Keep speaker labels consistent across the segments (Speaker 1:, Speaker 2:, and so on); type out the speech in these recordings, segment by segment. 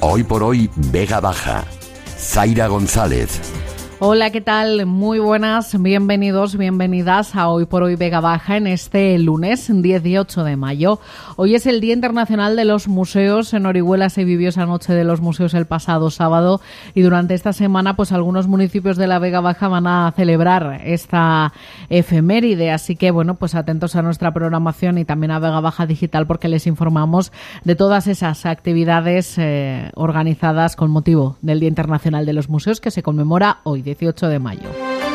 Speaker 1: Hoy por hoy, Vega Baja. Zaira González.
Speaker 2: Hola, ¿qué tal? Muy buenas, bienvenidos, bienvenidas a Hoy por Hoy Vega Baja en este lunes 18 de mayo. Hoy es el Día Internacional de los Museos. En Orihuela se vivió esa noche de los museos el pasado sábado y durante esta semana pues algunos municipios de la Vega Baja van a celebrar esta efeméride. Así que bueno, pues atentos a nuestra programación y también a Vega Baja Digital porque les informamos de todas esas actividades organizadas con motivo del Día Internacional de los Museos que se conmemora hoy, 18 de mayo.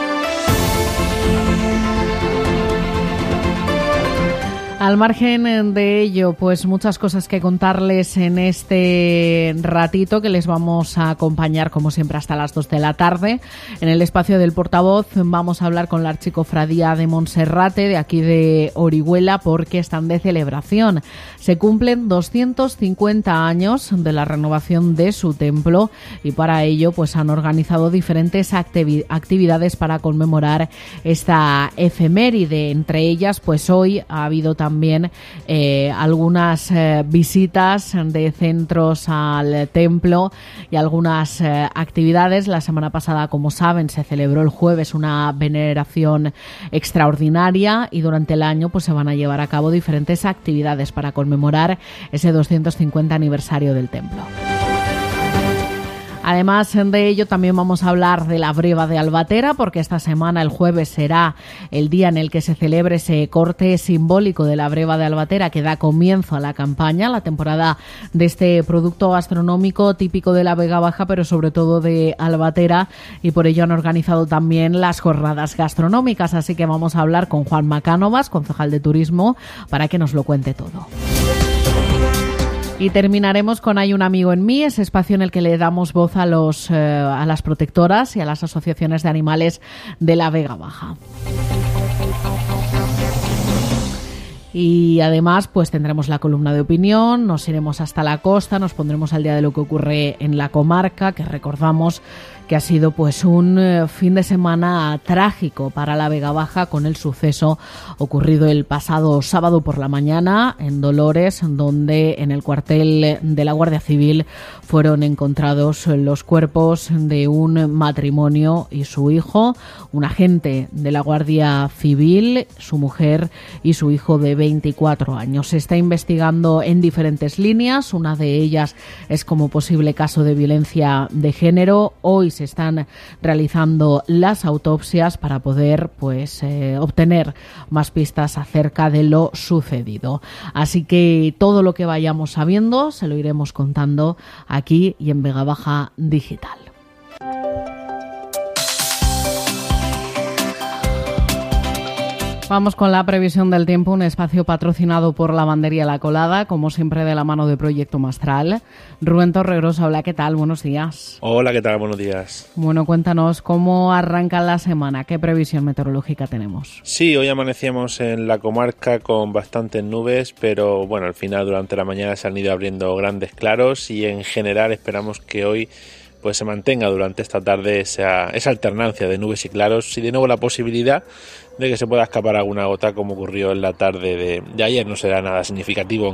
Speaker 2: Al margen de ello, pues muchas cosas que contarles en este ratito que les vamos a acompañar como siempre hasta las 2 de la tarde. En el espacio del portavoz vamos a hablar con la Archicofradía de Monserrate de aquí de Orihuela porque están de celebración. Se cumplen 250 años de la renovación de su templo y para ello pues han organizado diferentes actividades para conmemorar esta efeméride. Entre ellas pues hoy ha habido también algunas visitas de centros al templo y algunas actividades. La semana pasada, como saben, se celebró el jueves una veneración extraordinaria y durante el año pues se van a llevar a cabo diferentes actividades para conmemorar ese 250 aniversario del templo. Además de ello, también vamos a hablar de la breva de Albatera, porque esta semana, el jueves, será el día en el que se celebre ese corte simbólico de la breva de Albatera que da comienzo a la campaña, la temporada de este producto gastronómico típico de la Vega Baja, pero sobre todo de Albatera, y por ello han organizado también las jornadas gastronómicas. Así que vamos a hablar con Juanma Cánovas, concejal de Turismo, para que nos lo cuente todo. Y terminaremos con Hay un amigo en mí, ese espacio en el que le damos voz a las protectoras y a las asociaciones de animales de la Vega Baja. Y además pues tendremos la columna de opinión, nos iremos hasta la costa, nos pondremos al día de lo que ocurre en la comarca, que recordamos que ha sido pues un fin de semana trágico para la Vega Baja con el suceso ocurrido el pasado sábado por la mañana en Dolores, donde en el cuartel de la Guardia Civil fueron encontrados los cuerpos de un matrimonio y su hijo, un agente de la Guardia Civil, su mujer y su hijo de 24 años. Se está investigando en diferentes líneas, una de ellas es como posible caso de violencia de género. Hoy se están realizando las autopsias para poder obtener más pistas acerca de lo sucedido. Así que todo lo que vayamos sabiendo se lo iremos contando aquí y en Vega Baja Digital. Vamos con la previsión del tiempo, un espacio patrocinado por Lavandería La Colada, como siempre de la mano de Proyecto Mastral. Rubén Torregrosa, hola, ¿qué tal? Buenos días.
Speaker 3: Hola, ¿qué tal? Buenos días.
Speaker 2: Bueno, cuéntanos, ¿cómo arranca la semana? ¿Qué previsión meteorológica tenemos?
Speaker 3: Sí, hoy amanecíamos en la comarca con bastantes nubes, pero bueno, al final durante la mañana se han ido abriendo grandes claros y en general esperamos que hoy pues se mantenga durante esta tarde esa alternancia de nubes y claros y de nuevo la posibilidad de que se pueda escapar alguna gota como ocurrió en la tarde de ayer. No será nada significativo